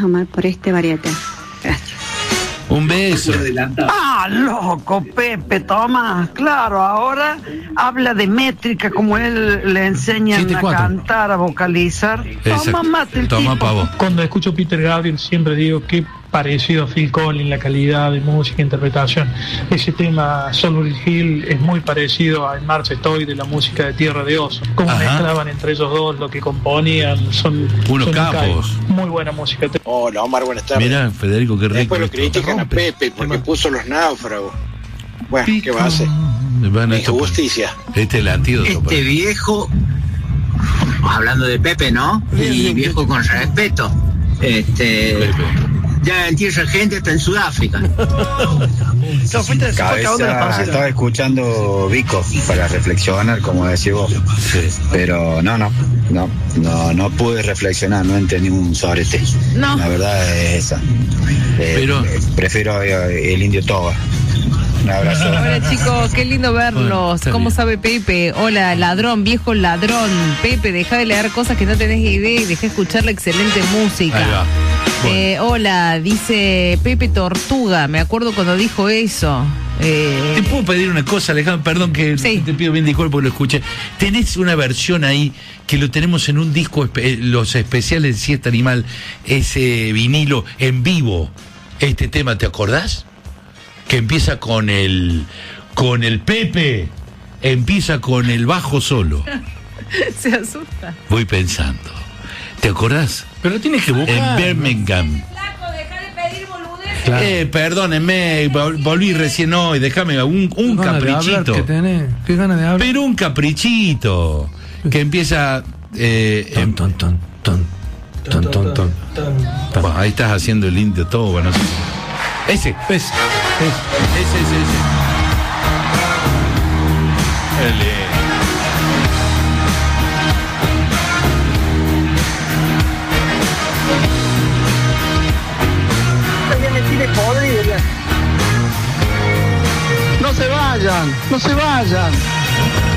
Omar, por este variete. Gracias. Un beso. Ah, loco, Pepe, toma. Claro, ahora habla de métrica como él le enseñan a cantar, a vocalizar. Toma, mate el Toma, tipo. pavo. Cuando escucho Peter Gabriel siempre digo que parecido a Phil Collins, la calidad de música e interpretación. Ese tema Soldier Hill es muy parecido a En Marcha Estoy de la música de Tierra de Oso. Cómo mezclaban entre ellos dos lo que componían, son capos. Muy buena música. Hola Omar, buenas tardes. Mirá, Federico, qué rico. Después lo critican a Pepe porque puso Los Náufragos. Bueno, ¿qué va a hacer? Injusticia. Este es el antídoto. Este viejo, hablando de Pepe, ¿no? Y viejo con respeto. Ya en tierra gente está en Sudáfrica. Cabeza, estaba escuchando Vico para reflexionar, como decís vos. Pero no pude reflexionar, no entendí un sorete. No. La verdad es esa. Prefiero el Indio Toba. Un abrazo. Hola chicos, qué lindo verlos. ¿Cómo sabe Pepe? Hola, ladrón, viejo ladrón. Pepe, deja de leer cosas que no tenés idea y deja de escuchar la excelente música. Ahí va. Bueno. Hola, dice Pepe Tortuga. Me acuerdo cuando dijo eso. ¿Te puedo pedir una cosa, Alejandro? Perdón que te pido bien disculpas porque lo escuché. Tenés una versión ahí que lo tenemos en un disco, los especiales de Siesta Animal, ese vinilo en vivo. Este tema, ¿te acordás? Que empieza con el Pepe, empieza con el bajo solo. Se asusta. Voy pensando. ¿Te acordás? Pero tienes que buscar. En Birmingham. Claro. Perdónenme, volví recién hoy, déjame un caprichito. Qué ganas de hablar. Pero un caprichito que empieza ton. Bueno, ahí estás haciendo el Indio Toba, no sé. Ese. No se vayan.